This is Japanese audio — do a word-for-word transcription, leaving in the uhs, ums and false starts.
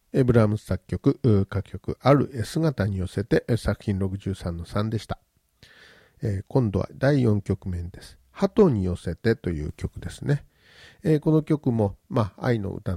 ブラームス作曲、歌曲ある S 型に寄せて作品ろくじゅうさんのさんでした。えー、今度はだいよんきょくめです。鳩に寄せてという曲ですね。えー、この曲も、まあ、愛の歌